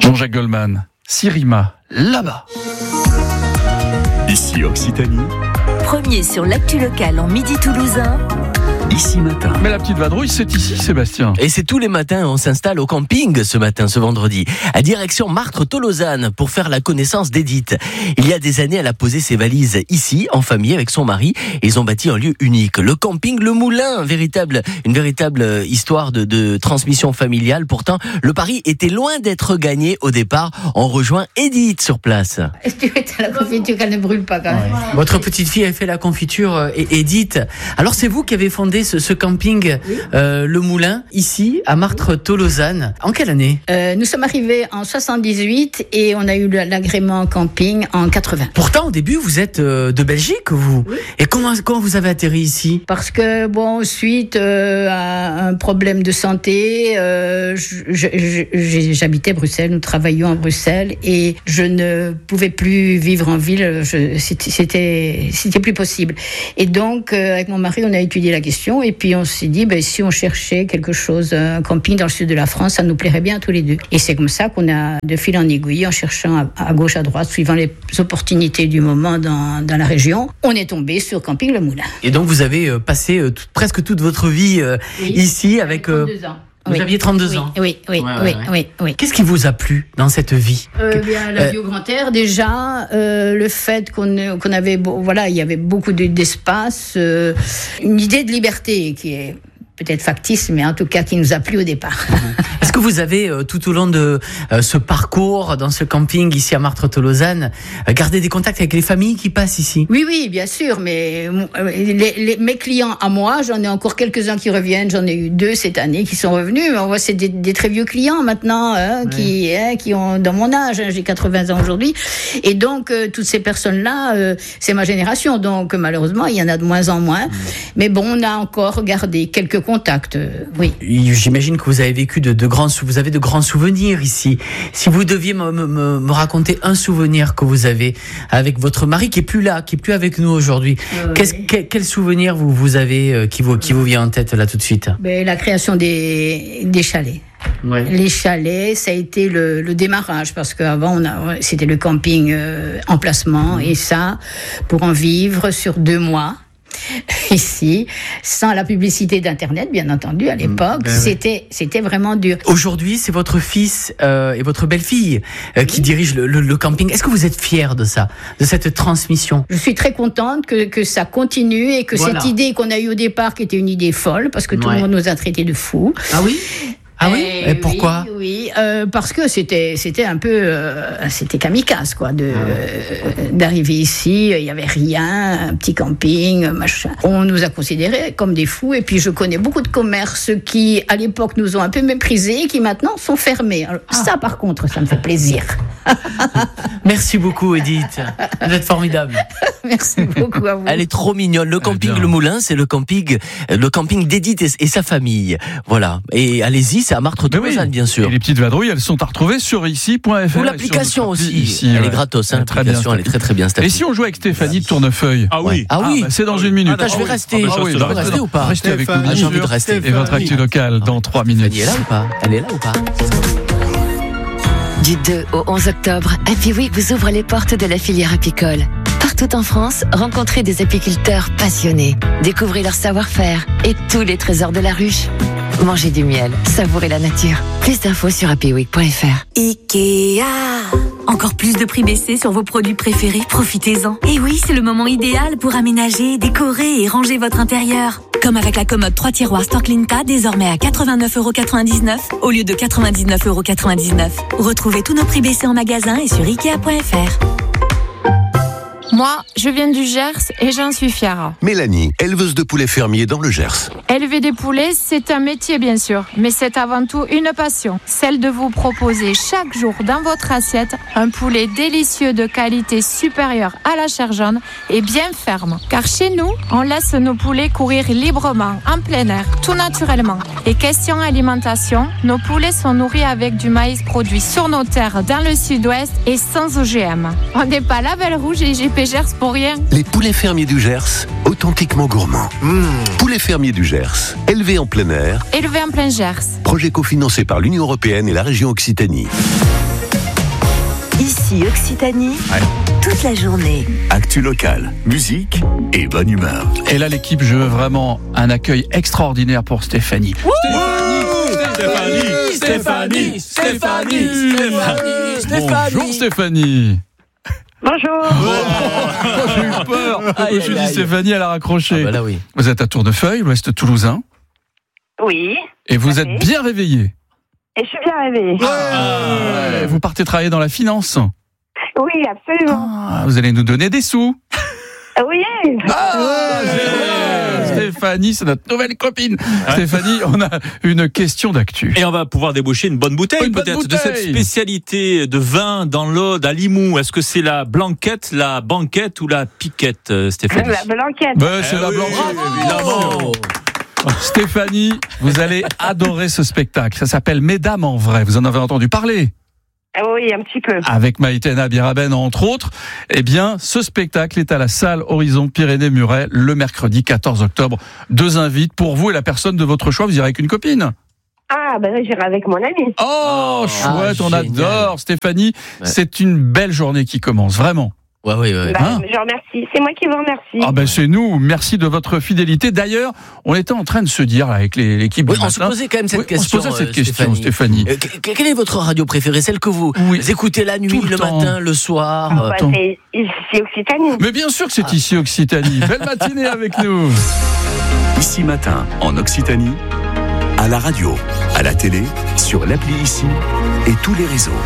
Jean-Jacques Goldman, Sirima, là-bas. Ici Occitanie. Premier sur l'actu locale en Midi Toulousain. Ici Matin. Mais la petite vadrouille, c'est ici, Sébastien. Et c'est tous les matins, on s'installe au camping ce vendredi, à direction Martres-Tolosane pour faire la connaissance d'Edith. Il y a des années, elle a posé ses valises ici, en famille, avec son mari, et ils ont bâti un lieu unique. Le camping Le Moulin, une véritable histoire de transmission familiale. Pourtant, le pari était loin d'être gagné au départ. On rejoint Edith sur place. Est-ce que tu es à la confiture qu'elle ne brûle pas quand même? Votre petite fille, elle fait la confiture, Edith. Alors c'est vous qui avez fondé ce camping, oui. Le Moulin, ici, à Martres-Tolosane. En quelle année? Nous sommes arrivés en 78 et on a eu l'agrément camping en 80. Pourtant, au début, vous êtes de Belgique, vous. Oui. Et comment vous avez atterri ici? Parce que, suite à un problème de santé, j'habitais Bruxelles, nous travaillions à Bruxelles et je ne pouvais plus vivre en ville, c'était plus possible. Et donc, avec mon mari, on a étudié la question et puis on s'est dit, si on cherchait quelque chose, un camping dans le sud de la France, ça nous plairait bien tous les deux. Et c'est comme ça qu'on a, de fil en aiguille, en cherchant à gauche, à droite, suivant les opportunités du moment dans la région, on est tombé sur Camping Le Moulin. Et donc vous avez passé presque toute votre vie ici avec... 32 ans. Vous aviez 32 ans. Oui. Qu'est-ce qui vous a plu dans cette vie? La vie au grand air, déjà, le fait qu'on avait, il y avait beaucoup d'espace, une idée de liberté qui est peut-être factice, mais en tout cas qui nous a plu au départ. Est-ce que vous avez, tout au long de ce parcours dans ce camping ici à Martres-Tolosane, gardé des contacts avec les familles qui passent ici? Oui, bien sûr, mais mes clients à moi, j'en ai encore quelques-uns qui reviennent, j'en ai eu 2 cette année qui sont revenus, mais c'est des très vieux clients maintenant, qui ont dans mon âge, j'ai 80 ans aujourd'hui, et donc toutes ces personnes-là, c'est ma génération, donc malheureusement il y en a de moins en moins, mais on a encore gardé quelques contacts, oui. J'imagine que vous avez vécu vous avez de grands souvenirs ici. Si vous deviez me raconter un souvenir que vous avez avec votre mari qui est plus avec nous aujourd'hui, quel souvenir vous avez qui vous vient en tête là tout de suite? La création des chalets. Ouais. Les chalets, ça a été le démarrage parce qu'avant c'était le camping emplacement et ça, pour en vivre sur 2 mois. Ici, sans la publicité d'internet, bien entendu, à l'époque, c'était vraiment dur. Aujourd'hui, c'est votre fils et votre belle-fille qui dirigent le camping. Est-ce que vous êtes fiers de ça, de cette transmission? Je suis très contente que ça continue et que cette idée qu'on a eue au départ, qui était une idée folle, parce que tout le monde nous a traités de fous. Ah oui? Ah oui? Et pourquoi? Oui, parce que c'était un peu, c'était kamikaze quoi, d'arriver ici. Il y avait rien, un petit camping, machin. On nous a considérés comme des fous. Et puis je connais beaucoup de commerces qui, à l'époque, nous ont un peu méprisés, qui maintenant sont fermés. Alors, ça, par contre, ça me fait plaisir. Merci beaucoup, Edith. Vous êtes formidable. Merci beaucoup à vous. Elle est trop mignonne. Le camping Le Moulin, c'est le camping d'Edith et sa famille. Voilà. Et allez-y, c'est à Martres-Tolosane, bien sûr. Et les petites vadrouilles, elles sont à retrouver sur ici.fr. Ou l'application aussi. Elle est gratos, l'application, elle est très très bien. Et si on joue avec Stéphanie de Tournefeuille? Ah oui. C'est dans 1 minute. Je vais rester. Je vais rester ou pas? Restez avec nous. J'ai envie de rester. Et votre actu locale dans 3 minutes. Elle est là ou pas? Du 2 au 11 octobre, Happy Week vous ouvre les portes de la filière apicole. Partout en France, rencontrez des apiculteurs passionnés. Découvrez leur savoir-faire et tous les trésors de la ruche. Mangez du miel, savourez la nature. Plus d'infos sur happyweek.fr. Ikea. Encore plus de prix baissés sur vos produits préférés, profitez-en. Et oui, c'est le moment idéal pour aménager, décorer et ranger votre intérieur. Comme avec la commode 3 tiroirs Storklinka, désormais à 89,99€ au lieu de 99,99€. Retrouvez tous nos prix baissés en magasin et sur Ikea.fr. Moi, je viens du Gers et j'en suis fière. Mélanie, éleveuse de poulets fermiers dans le Gers. Élever des poulets, c'est un métier bien sûr, mais c'est avant tout une passion. Celle de vous proposer chaque jour dans votre assiette un poulet délicieux de qualité supérieure à la chair jaune et bien ferme. Car chez nous, on laisse nos poulets courir librement, en plein air, tout naturellement. Et question alimentation, nos poulets sont nourris avec du maïs produit sur nos terres dans le sud-ouest et sans OGM. On n'est pas label rouge et GP Gers pour rien. Les poulets fermiers du Gers, authentiquement gourmands. Poulets fermiers du Gers, élevés en plein air. Élevés en plein Gers. Projet cofinancé par l'Union européenne et la région Occitanie. Ici Occitanie, toute la journée. Actu locale, musique et bonne humeur. Et là, l'équipe, je veux vraiment un accueil extraordinaire pour Stéphanie. Stéphanie. Bonjour Stéphanie. Bonjour. J'ai eu peur. Je me suis dit Stéphanie, elle a raccroché. Ah bah là, oui. Vous êtes à Tournefeuille, l'Ouest toulousain. Oui. Et vous tout à êtes fait. bien réveillé. Et je suis bien réveillée. Ouais. Vous partez travailler dans la finance. Oui, absolument. Vous allez nous donner des sous. Oui. Génial. Stéphanie, c'est notre nouvelle copine. Stéphanie, on a une question d'actu. Et on va pouvoir débaucher une bonne bouteille, Une bonne peut-être, de bouteille. cette spécialité de vin dans l'Aude, à Limoux. Est-ce que c'est la blanquette, la banquette ou la piquette, Stéphanie? La blanquette. C'est la blanche. Évidemment. Stéphanie, vous allez adorer ce spectacle. Ça s'appelle Mesdames en vrai. Vous en avez entendu parler? Oui, un petit peu. Avec Maïtena Biraben, entre autres. Eh bien, ce spectacle est à la salle Horizon Pyrénées-Muret le mercredi 14 octobre. 2 invites pour vous et la personne de votre choix. Vous irez avec une copine? Ah, ben là, j'irai avec mon ami. Oh, chouette, on génial. adore. Stéphanie, Ouais. c'est une belle journée qui commence, vraiment. Ouais. Hein Je remercie. C'est moi qui vous remercie. Ah ben c'est nous, merci de votre fidélité. D'ailleurs, on était en train de se dire là, avec l'équipe Oui, du on se matin. posait quand même cette Oui, question. On se posait cette question, Stéphanie. Quelle est votre radio préférée? Celle que vous écoutez la nuit, Tout le le temps. matin, le soir? Bah, attends. c'est ici Occitanie. Mais bien sûr que c'est ici Occitanie. Belle matinée avec nous. Ici Matin, en Occitanie, à la radio, à la télé, sur l'appli Ici et tous les réseaux.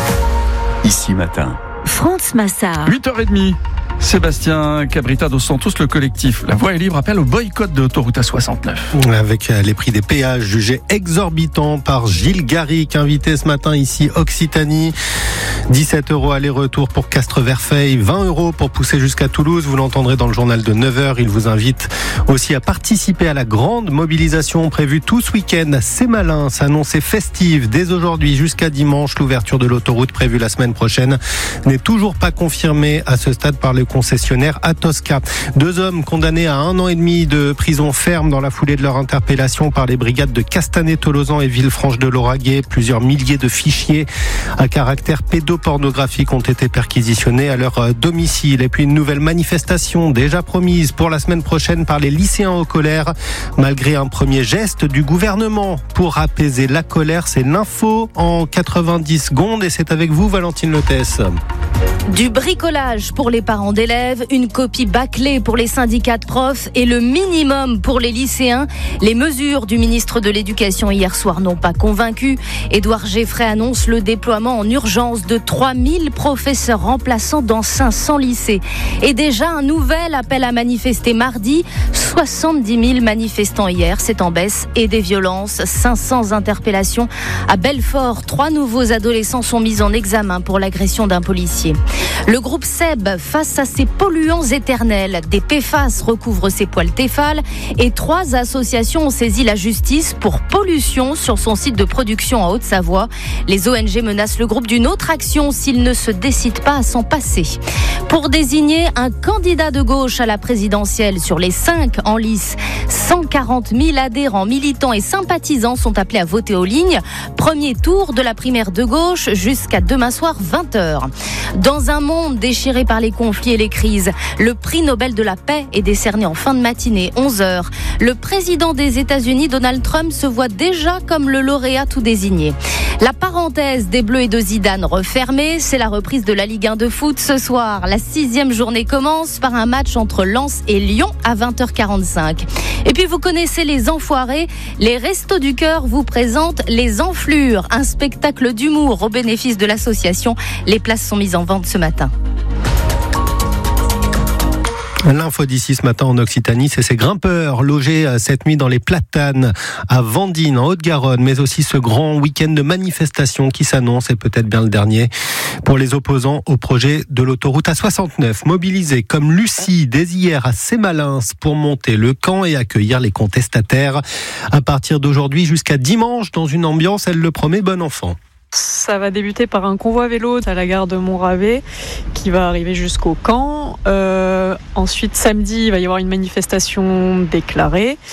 Ici Matin. France Massard. 8h30. Sébastien Cabrita dos Santos, le collectif La Voix est libre appelle au boycott de l'autoroute A69. Avec les prix des péages jugés exorbitants par Gilles Garrick, invité ce matin ici Occitanie. 17 € aller-retour pour Castres-Verfeil, 20 € pour pousser jusqu'à Toulouse. Vous l'entendrez dans le journal de 9h. Il vous invite aussi à participer à la grande mobilisation prévue tout ce week-end. C'est malin, s'annoncer festive dès aujourd'hui jusqu'à dimanche. L'ouverture de l'autoroute prévue la semaine prochaine n'est toujours pas confirmée à ce stade par le concessionnaire Atosca. 2 hommes condamnés à 1 an et demi de prison ferme dans la foulée de leur interpellation par les brigades de Castanet-Tolosan et Villefranche-de-Lauragais. Plusieurs milliers de fichiers à caractère pédopornographique ont été perquisitionnés à leur domicile. Et puis une nouvelle manifestation déjà promise pour la semaine prochaine par les lycéens en colère. Malgré un premier geste du gouvernement pour apaiser la colère, c'est l'info en 90 secondes et c'est avec vous Valentine Lotès. Du bricolage pour les parents d'élèves, une copie bâclée pour les syndicats de profs et le minimum pour les lycéens. Les mesures du ministre de l'Éducation hier soir n'ont pas convaincu. Édouard Geffray annonce le déploiement en urgence de 3000 professeurs remplaçants dans 500 lycées. Et déjà un nouvel appel à manifester mardi. 70 000 manifestants hier, c'est en baisse. Et des violences, 500 interpellations. À Belfort, 3 nouveaux adolescents sont mis en examen pour l'agression d'un policier. Le groupe Seb face à ses polluants éternels. Des PFAS recouvrent ses poils Tefal et 3 associations ont saisi la justice pour pollution sur son site de production en Haute-Savoie. Les ONG menacent le groupe d'une autre action s'il ne se décide pas à s'en passer. Pour désigner un candidat de gauche à la présidentielle sur les 5 en lice, 140 000 adhérents, militants et sympathisants sont appelés à voter aux lignes. Premier tour de la primaire de gauche jusqu'à demain soir 20h. Dans un monde déchiré par les conflits et les crises, le prix Nobel de la paix est décerné en fin de matinée, 11h. Le président des États-Unis, Donald Trump, se voit déjà comme le lauréat tout désigné. La parenthèse des Bleus et de Zidane refermée, c'est la reprise de la Ligue 1 de foot ce soir. La 6e journée commence par un match entre Lens et Lyon à 20h45. Et puis vous connaissez les enfoirés, les Restos du Cœur vous présentent les Enflures, un spectacle d'humour au bénéfice de l'association. Les places sont mises en vente ce matin. L'info d'ici ce matin en Occitanie, c'est ces grimpeurs logés cette nuit dans les Platanes à Vendine en Haute-Garonne, mais aussi ce grand week-end de manifestation qui s'annonce, et peut-être bien le dernier, pour les opposants au projet de l'autoroute A69. Mobilisés comme Lucie dès hier à Sémalins pour monter le camp et accueillir les contestataires. À partir d'aujourd'hui jusqu'à dimanche, dans une ambiance, elle le promet, bon enfant. Ça va débuter par un convoi vélo à la gare de Montravet qui va arriver jusqu'au camp. Ensuite, samedi, il va y avoir une manifestation déclarée.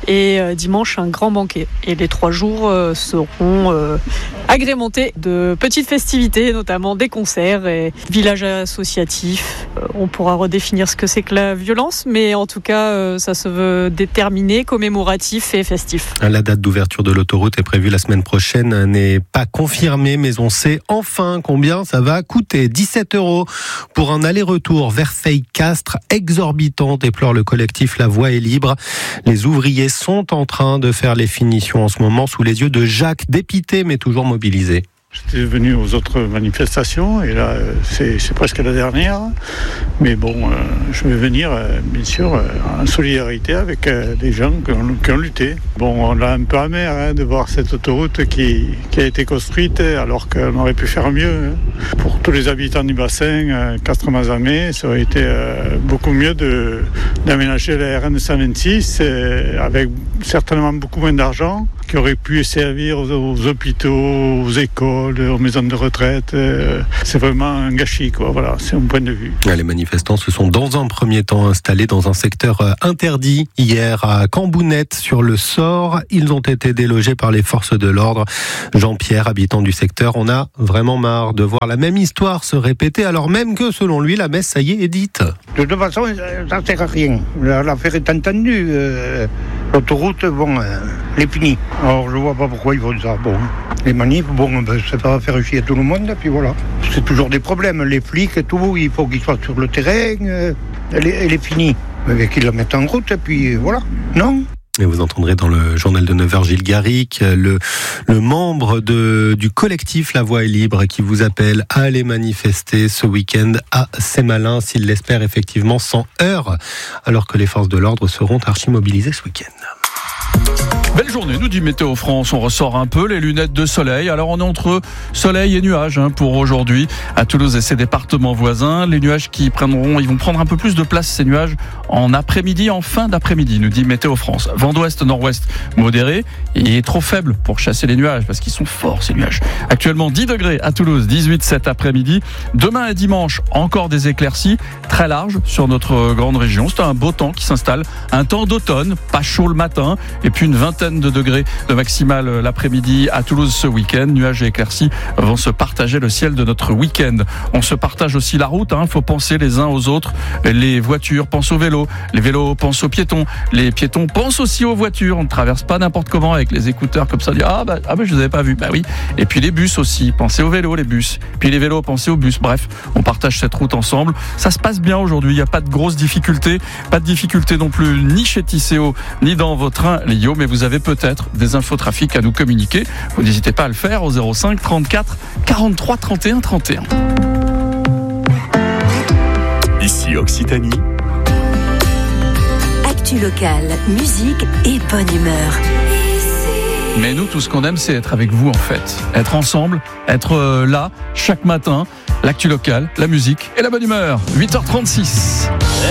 et dimanche un grand banquet. Et les 3 jours seront agrémentés de petites festivités, notamment des concerts et village associatif. On pourra redéfinir ce que c'est que la violence, mais en tout cas ça se veut déterminé, commémoratif et festif. La date d'ouverture de l'autoroute est prévue la semaine prochaine, n'est pas confirmée, mais on sait enfin combien ça va coûter. 17 € pour un aller-retour Verfeil-Castres, exorbitant, déplore le collectif La Voie est libre. Les ouvriers sont en train de faire les finitions en ce moment sous les yeux de Jacques, dépité mais toujours mobilisé. J'étais venu aux autres manifestations et là c'est presque la dernière, mais bon, je vais venir bien sûr en solidarité avec des gens qui ont lutté. Bon, on a un peu amer de voir cette autoroute qui a été construite alors qu'on aurait pu faire mieux. Pour tous les habitants du bassin, Castres-Mazamet, ça aurait été beaucoup mieux d'aménager la RN 126 avec certainement beaucoup moins d'argent, qui aurait pu servir aux hôpitaux, aux écoles, aux maisons de retraite. C'est vraiment un gâchis, quoi. Voilà, c'est mon point de vue. Les manifestants se sont dans un premier temps installés dans un secteur interdit hier à Cambounette sur le Sort. Ils ont été délogés par les forces de l'ordre. Jean-Pierre, habitant du secteur, on a vraiment marre de voir la même histoire se répéter alors même que selon lui la messe ça y est dite. De toute façon ça ne sert à rien. L'affaire est entendue. L'autoroute, bon, elle est finie. Alors je vois pas pourquoi ils font ça. Bon, les manifs, bon, ça va faire chier tout le monde, et puis voilà. C'est toujours des problèmes. Les flics et tout, il faut qu'ils soient sur le terrain. Elle est finie. Mais qu'ils la mettent en route, et puis voilà. Non ? Et vous entendrez dans le journal de 9h Gilles Garric, le membre du collectif La Voie est libre qui vous appelle à aller manifester ce week-end à Sémalin, s'il l'espère effectivement sans heurts, alors que les forces de l'ordre seront archi-mobilisées ce week-end. Belle journée, nous dit Météo France. On ressort un peu les lunettes de soleil. Alors on est entre soleil et nuages pour aujourd'hui à Toulouse et ses départements voisins. Les nuages ils vont prendre un peu plus de place, ces nuages, en après-midi, en fin d'après-midi, nous dit Météo France. Vent d'ouest, nord-ouest modéré. Il est trop faible pour chasser les nuages parce qu'ils sont forts, ces nuages. Actuellement 10 degrés à Toulouse, 18 cet après-midi. Demain et dimanche, encore des éclaircies très larges sur notre grande région. C'est un beau temps qui s'installe. Un temps d'automne, pas chaud le matin, et puis une vingtaine de degrés de maximale l'après-midi à Toulouse ce week-end. Nuages et éclaircies vont se partager le ciel de notre week-end. On se partage aussi la route, faut penser les uns aux autres. Les voitures pensent aux vélos, les vélos pensent aux piétons, les piétons pensent aussi aux voitures. On ne traverse pas n'importe comment avec les écouteurs comme ça, dire je les avais pas vus. Bah oui. Et puis les bus aussi, pensez aux vélos, les bus. Puis les vélos, pensez aux bus. Bref, on partage cette route ensemble. Ça se passe bien aujourd'hui, il n'y a pas de grosses difficultés, pas de difficultés non plus ni chez Tisséo ni dans vos trains Lio, mais vous avez peut-être des infotrafics à nous communiquer. Vous n'hésitez pas à le faire au 05 34 43 31 31. Ici Occitanie. Actu locale, musique et bonne humeur. Mais nous, tout ce qu'on aime, c'est être avec vous, en fait. Être ensemble, être là, chaque matin. L'actu locale, la musique et la bonne humeur. 8h36.